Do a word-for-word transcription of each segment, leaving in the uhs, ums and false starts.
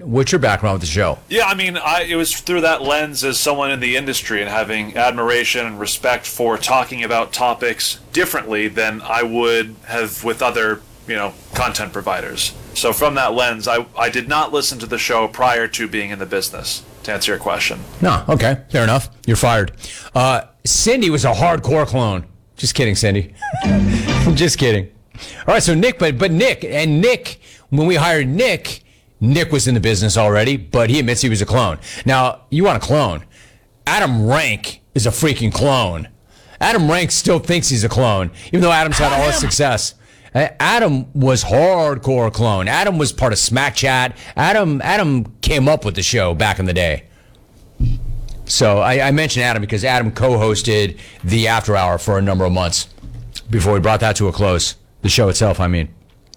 what's your background with the show? Yeah, I mean, I, it was through that lens as someone in the industry and having admiration and respect for talking about topics differently than I would have with other, you know, content providers. So from that lens, I, I did not listen to the show prior to being in the business, to answer your question. No, okay, fair enough. You're fired. Uh, Cindy was a hardcore clone. Just kidding, Cindy. Just kidding. All right, so Nick, but but Nick, and Nick, when we hired Nick, Nick was in the business already, but he admits he was a clone. Now, you want a clone. Adam Rank is a freaking clone. Adam Rank still thinks he's a clone, even though Adam's had all his success. Adam was hardcore clone. Adam was part of Smack Chat. Adam Adam came up with the show back in the day. So I, I mentioned Adam because Adam co-hosted the After Hour for a number of months before we brought that to a close. The show itself, I mean.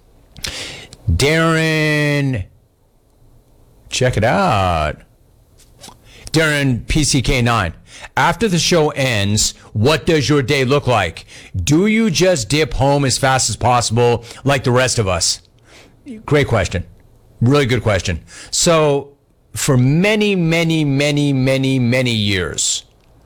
Darren, check it out. Darren P C K nine. After the show ends, what does your day look like? Do you just dip home as fast as possible like the rest of us? Great question. Really good question. So for many, many, many, many, many years,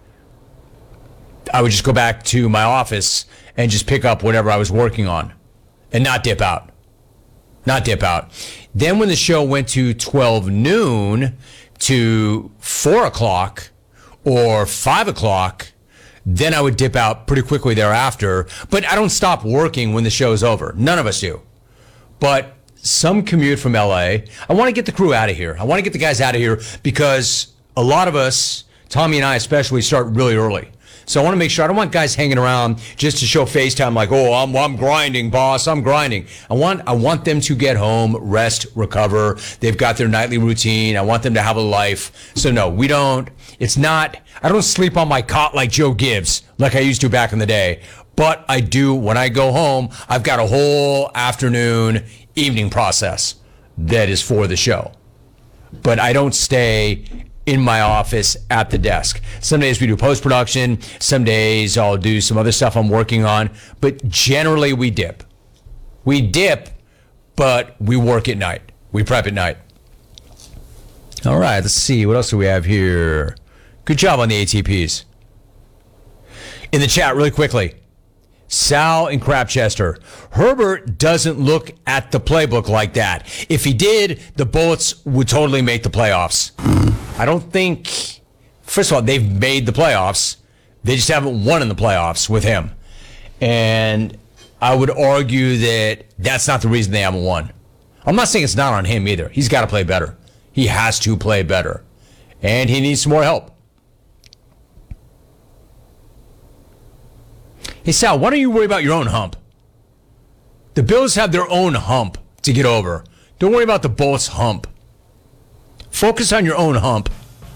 I would just go back to my office and just pick up whatever I was working on and not dip out. Not dip out. Then when the show went to twelve noon to four o'clock or five o'clock, then I would dip out pretty quickly thereafter. But I don't stop working when the show's over. None of us do. But some commute from L A. I want to get the crew out of here. I want to get the guys out of here because a lot of us, Tommy and I especially, start really early. So I want to make sure, I don't want guys hanging around just to show FaceTime like, oh, I'm I'm grinding, boss, I'm grinding. I want I want them to get home, rest, recover. They've got their nightly routine. I want them to have a life. So no, we don't, it's not, I don't sleep on my cot like Joe Gibbs, like I used to back in the day. But I do, when I go home, I've got a whole afternoon, evening process that is for the show. But I don't stay in my office at the desk. Some days we do post-production. Some days I'll do some other stuff I'm working on. But generally we dip. We dip, but we work at night. We prep at night. All right, let's see. What else do we have here? Good job on the A T Ps. In the chat, really quickly. Sal and Crapchester. Herbert doesn't look at the playbook like that. If he did, the Bullets would totally make the playoffs. I don't think, first of all, they've made the playoffs. They just haven't won in the playoffs with him. And I would argue that that's not the reason they haven't won. I'm not saying it's not on him either. He's got to play better. He has to play better. And he needs some more help. Hey, Sal, why don't you worry about your own hump? The Bills have their own hump to get over. Don't worry about the Bullets' hump. Focus on your own hump.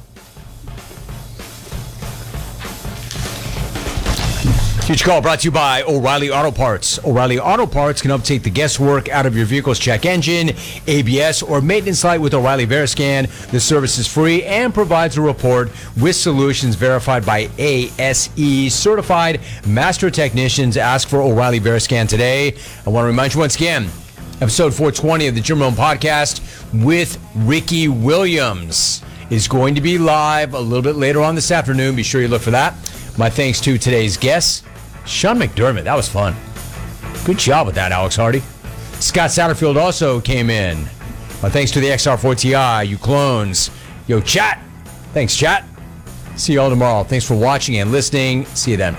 Future Call brought to you by O'Reilly Auto Parts. O'Reilly Auto Parts can help take the guesswork out of your vehicle's check engine, A B S, or maintenance light with O'Reilly Veriscan. The service is free and provides a report with solutions verified by A S E. Certified master technicians. Ask for O'Reilly Veriscan today. I want to remind you once again, episode four twenty of the Jim Rome Podcast with Ricky Williams is going to be live a little bit later on this afternoon. Be sure you look for that. My thanks to today's guests, Sean McDermott. That was fun. Good job with that, Alex Hardy. Scott Satterfield also came in. My thanks to the X R four Ti, you clones. Yo, chat. Thanks, chat. See you all tomorrow. Thanks for watching and listening. See you then.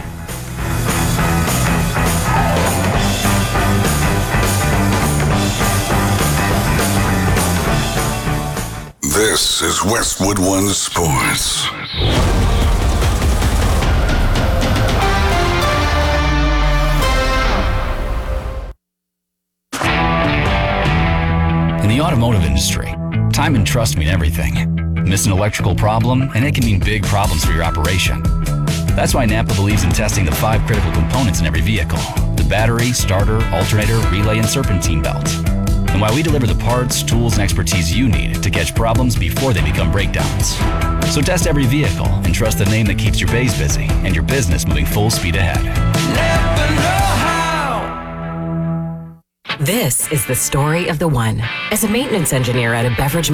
This is Westwood One Sports. In the automotive industry, time and trust mean everything. Miss an electrical problem, and it can mean big problems for your operation. That's why Napa believes in testing the five critical components in every vehicle: the battery, starter, alternator, relay, and serpentine belt. And why we deliver the parts, tools, and expertise you need to catch problems before they become breakdowns. So test every vehicle and trust the name that keeps your bays busy and your business moving full speed ahead. Never know how. This is the story of the one. As a maintenance engineer at a beverage